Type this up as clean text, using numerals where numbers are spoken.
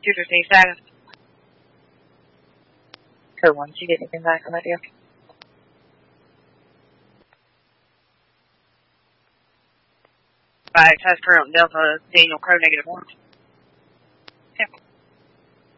215 status. Code 1, did you get anything back on that deal? Alright, test current Delta, Daniel Crow, -1.